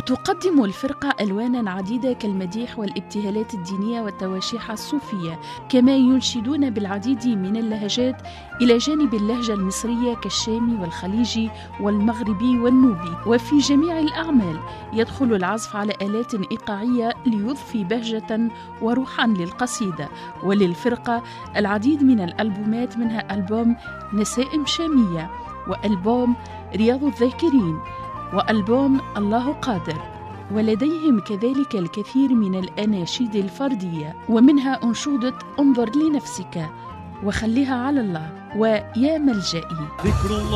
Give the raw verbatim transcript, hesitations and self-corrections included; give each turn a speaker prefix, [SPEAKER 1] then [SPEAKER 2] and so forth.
[SPEAKER 1] وتقدم الفرقة ألواناً عديدة كالمديح والابتهالات الدينية والتواشيح الصوفية، كما ينشدون بالعديد من اللهجات إلى جانب اللهجة المصرية كالشامي والخليجي والمغربي والنوبي. وفي جميع الأعمال يدخل العزف على آلات إيقاعية ليضفي بهجة وروحاً للقصيدة. وللفرقة العديد من الألبومات، منها ألبوم نسائم شامية، وألبوم رياض الذاكرين، وألبوم الله قادر. ولديهم كذلك الكثير من الأناشيد الفردية، ومنها أنشودة انظر لنفسك، وخليها على الله، ويا ملجئي.